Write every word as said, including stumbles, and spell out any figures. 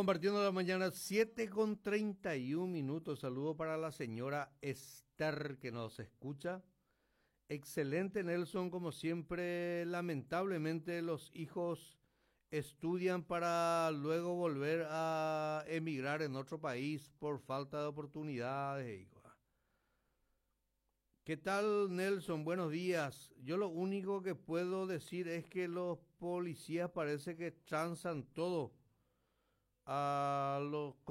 compartiendo la mañana, siete con treinta y un minutos. Saludo para la señora Esther que nos escucha. Excelente, Nelson, como siempre. Lamentablemente los hijos estudian para luego volver a emigrar en otro país por falta de oportunidades, hijo. ¿Qué tal, Nelson? Buenos días. Yo lo único que puedo decir es que los policías parece que transan todo a los